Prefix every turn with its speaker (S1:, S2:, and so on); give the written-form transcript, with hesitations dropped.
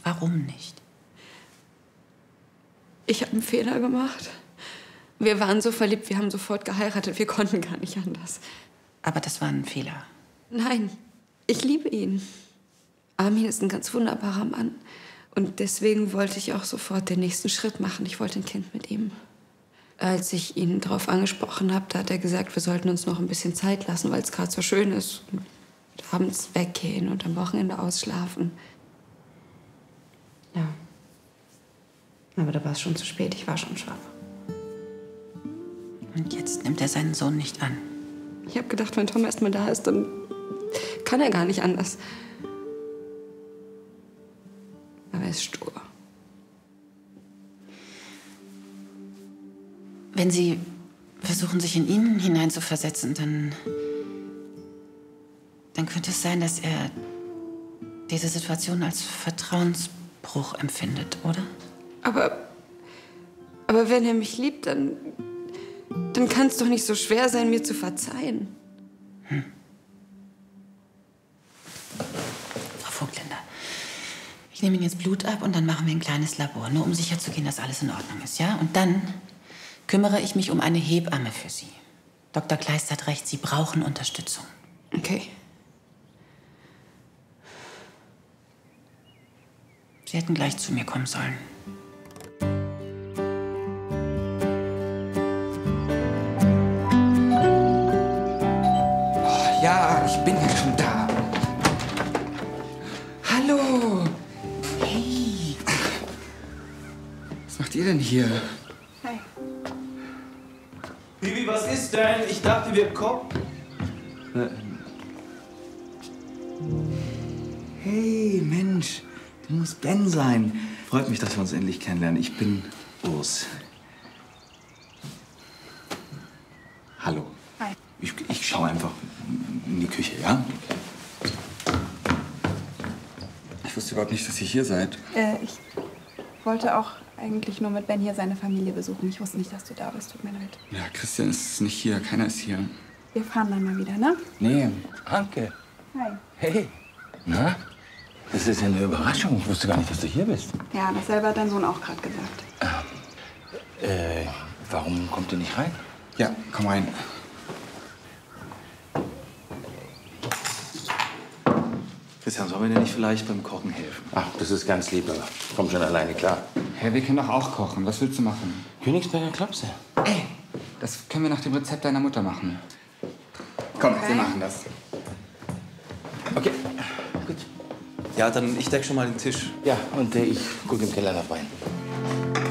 S1: Warum nicht?
S2: Ich habe einen Fehler gemacht. Wir waren so verliebt, wir haben sofort geheiratet. Wir konnten gar nicht anders.
S1: Aber das war ein Fehler.
S2: Nein, ich liebe ihn. Armin ist ein ganz wunderbarer Mann. Und deswegen wollte ich auch sofort den nächsten Schritt machen. Ich wollte ein Kind mit ihm. Als ich ihn darauf angesprochen habe, da hat er gesagt, wir sollten uns noch ein bisschen Zeit lassen, weil es gerade so schön ist. Und abends weggehen und am Wochenende ausschlafen. Ja. Aber da war es schon zu spät. Ich war schon schwanger.
S1: Und jetzt nimmt er seinen Sohn nicht an.
S2: Ich habe gedacht, wenn Tom erst mal da ist, dann kann er gar nicht anders. Aber er ist stur.
S1: Wenn Sie versuchen, sich in ihn hineinzuversetzen, dann könnte es sein, dass er diese Situation als Vertrauensbruch empfindet, oder?
S2: Aber wenn er mich liebt, dann kann es doch nicht so schwer sein, mir zu verzeihen.
S1: Frau Vogtländer, ich nehme Ihnen jetzt Blut ab und dann machen wir ein kleines Labor, nur um sicherzugehen, dass alles in Ordnung ist, ja? Und dann kümmere ich mich um eine Hebamme für Sie. Dr. Kleist hat recht, Sie brauchen Unterstützung.
S2: Okay.
S1: Sie hätten gleich zu mir kommen sollen.
S3: Ja, ich bin ja schon da. Hallo. Hey. Was macht ihr denn hier?
S2: Hi.
S4: Bibi, was ist denn? Ich dachte, wir kommen.
S5: Hey, Mensch, du musst Ben sein. Freut mich, dass wir uns endlich kennenlernen. Ich bin Urs. Hallo.
S2: Hi.
S5: Ich schaue einfach in die Küche, ja?
S3: Ich wusste überhaupt nicht, dass ihr hier seid.
S6: Ich wollte auch eigentlich nur mit Ben hier seine Familie besuchen. Ich wusste nicht, dass du da bist. Tut mir leid.
S3: Ja, Christian ist nicht hier. Keiner ist hier.
S6: Wir fahren dann mal wieder, ne?
S5: Nee.
S7: Anke,
S6: Hi.
S7: hey. Na? Das ist ja eine Überraschung. Ich wusste gar nicht, dass du hier bist.
S6: Ja, dasselbe hat dein Sohn auch gerade gesagt.
S7: Warum kommt ihr nicht rein?
S3: Ja, komm rein.
S5: Christian, sollen wir dir nicht vielleicht beim Kochen helfen?
S7: Ach, das ist ganz lieb, aber komm schon alleine klar.
S3: Hey, wir können doch auch kochen. Was willst du machen?
S7: Königsberger Klopse.
S3: Ey, das können wir nach dem Rezept deiner Mutter machen. Komm, wir machen das.
S7: Okay, gut.
S4: Ja, dann ich deck schon mal den Tisch.
S7: Ja, und ich gucke im Keller nach Wein.